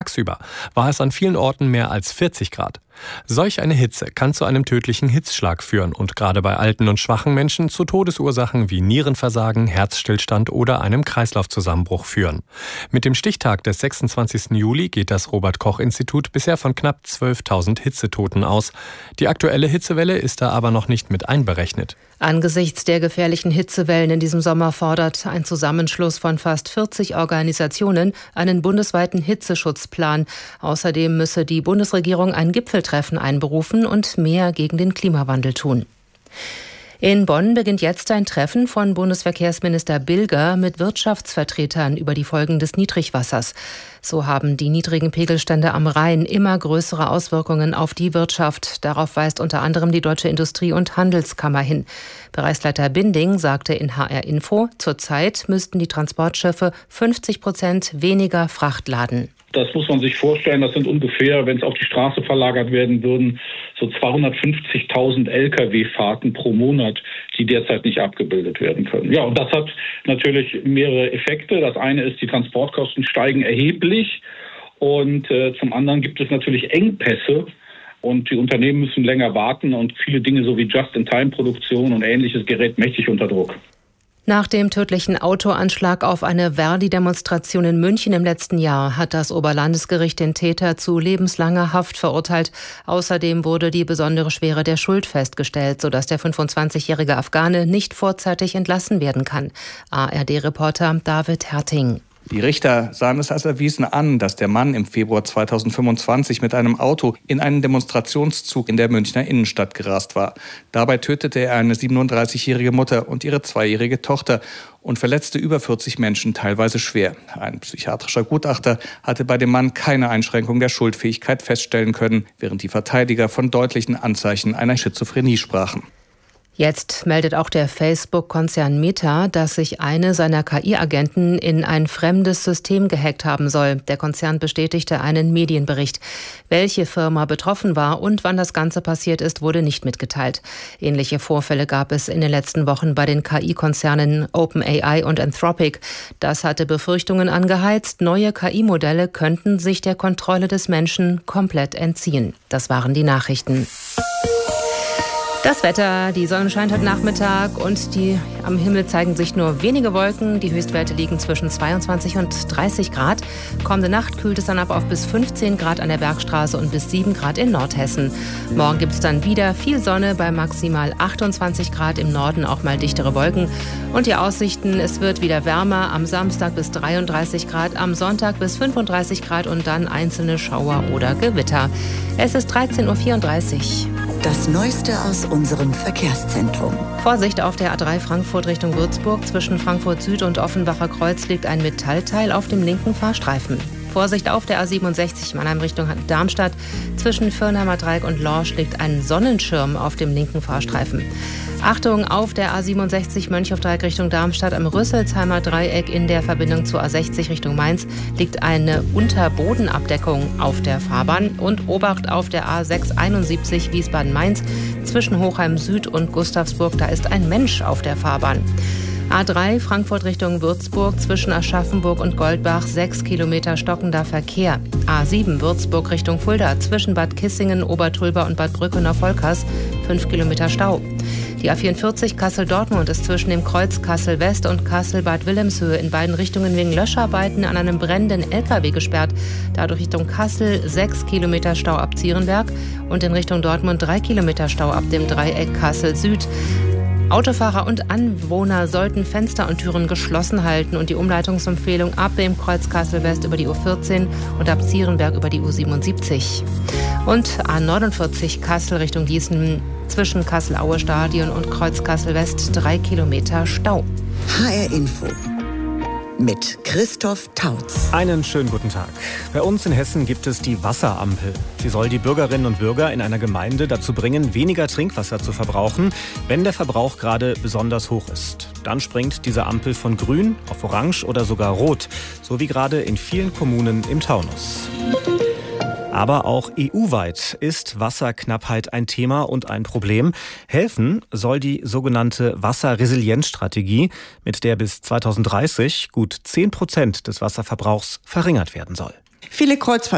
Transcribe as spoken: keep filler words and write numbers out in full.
Tagsüber war es an vielen Orten mehr als vierzig Grad. Solch eine Hitze kann zu einem tödlichen Hitzschlag führen und gerade bei alten und schwachen Menschen zu Todesursachen wie Nierenversagen, Herzstillstand oder einem Kreislaufzusammenbruch führen. Mit dem Stichtag des sechsundzwanzigsten Juli geht das Robert-Koch-Institut bisher von knapp zwölftausend Hitzetoten aus. Die aktuelle Hitzewelle ist da aber noch nicht mit einberechnet. Angesichts der gefährlichen Hitzewellen in diesem Sommer fordert ein Zusammenschluss von fast vierzig Organisationen einen bundesweiten Hitzeschutzplan. Außerdem müsse die Bundesregierung ein Gipfeltreffen einberufen und mehr gegen den Klimawandel tun. In Bonn beginnt jetzt ein Treffen von Bundesverkehrsminister Bilger mit Wirtschaftsvertretern über die Folgen des Niedrigwassers. So haben die niedrigen Pegelstände am Rhein immer größere Auswirkungen auf die Wirtschaft. Darauf weist unter anderem die Deutsche Industrie- und Handelskammer hin. Bereichsleiter Binding sagte in H R Info, zurzeit müssten die Transportschiffe fünfzig Prozent weniger Fracht laden. Das muss man sich vorstellen, das sind ungefähr, wenn es auf die Straße verlagert werden würden, so zweihundertfünfzigtausend L K W-Fahrten pro Monat, die derzeit nicht abgebildet werden können. Ja, und das hat natürlich mehrere Effekte. Das eine ist, die Transportkosten steigen erheblich und äh, zum anderen gibt es natürlich Engpässe. Und die Unternehmen müssen länger warten und viele Dinge so wie Just-in-Time-Produktion und Ähnliches gerät mächtig unter Druck. Nach dem tödlichen Autoanschlag auf eine Verdi-Demonstration in München im letzten Jahr hat das Oberlandesgericht den Täter zu lebenslanger Haft verurteilt. Außerdem wurde die besondere Schwere der Schuld festgestellt, sodass der fünfundzwanzigjährige Afghane nicht vorzeitig entlassen werden kann. A R D-Reporter David Herting. Die Richter sahen es als erwiesen an, dass der Mann im Februar zweitausendfünfundzwanzig mit einem Auto in einen Demonstrationszug in der Münchner Innenstadt gerast war. Dabei tötete er eine siebenunddreißigjährige Mutter und ihre zweijährige Tochter und verletzte über vierzig Menschen, teilweise schwer. Ein psychiatrischer Gutachter hatte bei dem Mann keine Einschränkung der Schuldfähigkeit feststellen können, während die Verteidiger von deutlichen Anzeichen einer Schizophrenie sprachen. Jetzt meldet auch der Facebook-Konzern Meta, dass sich eine seiner K I-Agenten in ein fremdes System gehackt haben soll. Der Konzern bestätigte einen Medienbericht. Welche Firma betroffen war und wann das Ganze passiert ist, wurde nicht mitgeteilt. Ähnliche Vorfälle gab es in den letzten Wochen bei den K I-Konzernen OpenAI und Anthropic. Das hatte Befürchtungen angeheizt, neue K I-Modelle könnten sich der Kontrolle des Menschen komplett entziehen. Das waren die Nachrichten. Das Wetter, die Sonne scheint heute Nachmittag und die am Himmel zeigen sich nur wenige Wolken. Die Höchstwerte liegen zwischen zweiundzwanzig und dreißig Grad. Kommende Nacht kühlt es dann ab auf bis fünfzehn Grad an der Bergstraße und bis sieben Grad in Nordhessen. Morgen gibt es dann wieder viel Sonne bei maximal achtundzwanzig Grad, im Norden auch mal dichtere Wolken. Und die Aussichten, es wird wieder wärmer, am Samstag bis dreiunddreißig Grad, am Sonntag bis fünfunddreißig Grad und dann einzelne Schauer oder Gewitter. Es ist dreizehn Uhr vierunddreißig. Das Neueste aus unserem Verkehrszentrum. Vorsicht auf der A drei Frankfurt Richtung Würzburg. Zwischen Frankfurt Süd und Offenbacher Kreuz liegt ein Metallteil auf dem linken Fahrstreifen. Vorsicht auf der A siebenundsechzig Mannheim Richtung Darmstadt. Zwischen Firnheimer Dreieck und Lorsch liegt ein Sonnenschirm auf dem linken Fahrstreifen. Achtung, auf der A siebenundsechzig Mönchhofdreieck Richtung Darmstadt am Rüsselsheimer Dreieck in der Verbindung zur A sechzig Richtung Mainz liegt eine Unterbodenabdeckung auf der Fahrbahn. Und Obacht auf der A sechshunderteinundsiebzig Wiesbaden-Mainz zwischen Hochheim Süd und Gustavsburg, da ist ein Mensch auf der Fahrbahn. A drei Frankfurt Richtung Würzburg zwischen Aschaffenburg und Goldbach sechs Kilometer stockender Verkehr. A sieben Würzburg Richtung Fulda zwischen Bad Kissingen, Obertulba und Bad Brückener-Volkers fünf Kilometer Stau. Die A vierundvierzig Kassel-Dortmund ist zwischen dem Kreuz Kassel-West und Kassel-Bad Wilhelmshöhe in beiden Richtungen wegen Löscharbeiten an einem brennenden L K W gesperrt. Dadurch Richtung Kassel sechs Kilometer Stau ab Zierenberg und in Richtung Dortmund drei Kilometer Stau ab dem Dreieck Kassel-Süd. Autofahrer und Anwohner sollten Fenster und Türen geschlossen halten und die Umleitungsempfehlung ab dem Kreuz Kassel-West über die U vierzehn und ab Zierenberg über die U siebenundsiebzig. Und A neunundvierzig Kassel Richtung Gießen zwischen Kassel-Aue-Stadion und Kreuz Kassel-West drei Kilometer Stau. H R Info mit Christoph Tautz. Einen schönen guten Tag. Bei uns in Hessen gibt es die Wasserampel. Sie soll die Bürgerinnen und Bürger in einer Gemeinde dazu bringen, weniger Trinkwasser zu verbrauchen, wenn der Verbrauch gerade besonders hoch ist. Dann springt diese Ampel von grün auf orange oder sogar rot, so wie gerade in vielen Kommunen im Taunus. Aber auch E U-weit ist Wasserknappheit ein Thema und ein Problem. Helfen soll die sogenannte Wasserresilienzstrategie, mit der bis zweitausenddreißig gut zehn Prozent des Wasserverbrauchs verringert werden soll. Viele Kreuzfahrten